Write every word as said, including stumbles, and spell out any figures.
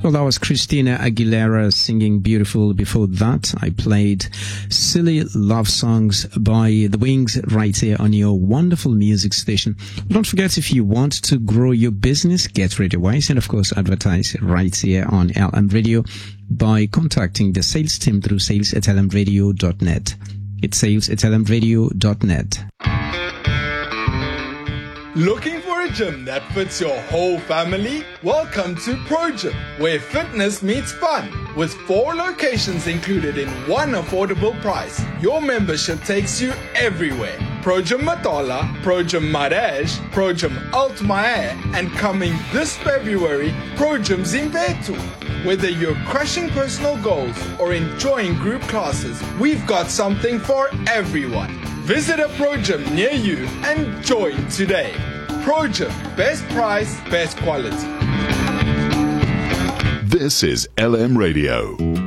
Well, that was Christina Aguilera singing Beautiful. Before that, I played Silly Love Songs by The Wings right here on your wonderful music station. Don't forget, if you want to grow your business, get RadioWise, and of course advertise right here on L M Radio by contacting the sales team through sales at l m radio dot net. It's sales at l m radio dot net. Looking for a gym that fits your whole family? Welcome to ProGym, where fitness meets fun. With four locations included in one affordable price, your membership takes you everywhere. ProGym Matola, ProGym Maraj, ProGym Altmaier, and coming this February, ProGym Zimpetu. Whether you're crushing personal goals or enjoying group classes, we've got something for everyone. Visit a ProGym near you and join today. ProGym, best price, best quality. This is L M Radio.